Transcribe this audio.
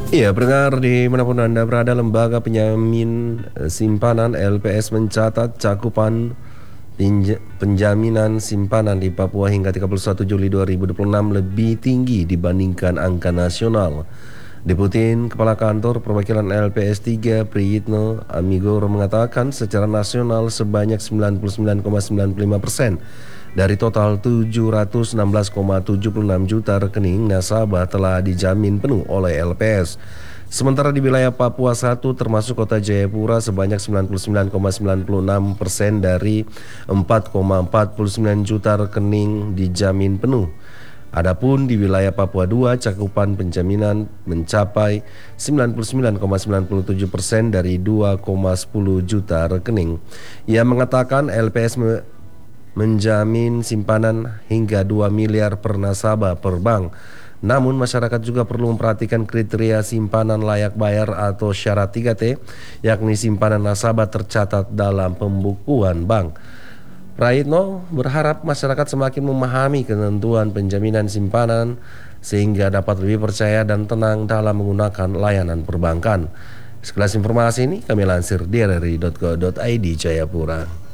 Iya, pendengar dimanapun Anda berada, Lembaga Penjamin Simpanan LPS mencatat cakupan penjaminan simpanan di Papua hingga 31 Juli 2026 lebih tinggi dibandingkan angka nasional. Deputi Kepala Kantor Perwakilan LPS 3 Priyitno Amigoro mengatakan secara nasional sebanyak 99,95% dari total 716,76 juta rekening nasabah telah dijamin penuh oleh LPS. Sementara di wilayah Papua 1 termasuk kota Jayapura sebanyak 99,96% dari 4,49 juta rekening dijamin penuh. Adapun di wilayah Papua 2 cakupan penjaminan mencapai 99,97% dari 2,10 juta rekening. Ia mengatakan LPS menjamin simpanan hingga 2 miliar per nasabah per bank. Namun masyarakat juga perlu memperhatikan kriteria simpanan layak bayar atau syarat 3T, yakni simpanan nasabah tercatat dalam pembukuan bank. Praitno berharap masyarakat semakin memahami ketentuan penjaminan simpanan sehingga dapat lebih percaya dan tenang dalam menggunakan layanan perbankan. Sekelas informasi ini kami lansir di rri.co.id Jayapura.